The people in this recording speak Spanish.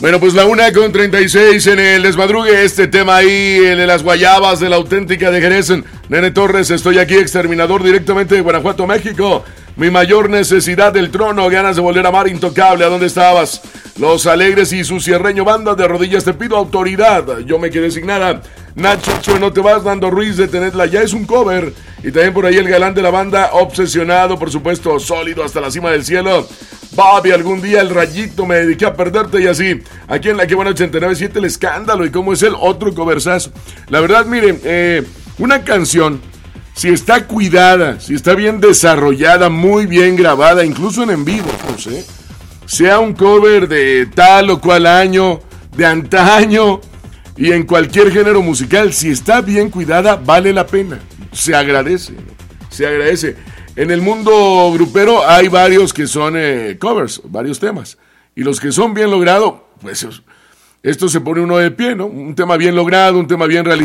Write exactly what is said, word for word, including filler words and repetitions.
Bueno, pues la una con treinta y seis en el desmadrugue, este tema ahí, el de las guayabas de la auténtica de Jerez. Nene Torres, estoy aquí, exterminador directamente de Guanajuato, México. Mi mayor necesidad del trono, ganas de volver a mar intocable. ¿A dónde estabas? Los Alegres y su cierreño banda de rodillas, te pido autoridad. Yo me quedé sin nada. Nacho, no te vas, Nando Ruiz de Tenetla, ya es un cover. Y también por ahí el galán de la banda, obsesionado, por supuesto, sólido hasta la cima del cielo. Bobby, algún día el rayito me dediqué a perderte y así. Aquí en la que buena ochenta y nueve punto siete el escándalo y cómo es el otro coversazo. La verdad, miren, eh, una canción, si está cuidada, si está bien desarrollada, muy bien grabada, incluso en en vivo, no sé, sea un cover de tal o cual año, de antaño y en cualquier género musical, si está bien cuidada, vale la pena. Se agradece, se agradece. En el mundo grupero hay varios que son eh, covers, varios temas. Y los que son bien logrados, pues esto se pone uno de pie, ¿no? Un tema bien logrado, un tema bien realizado.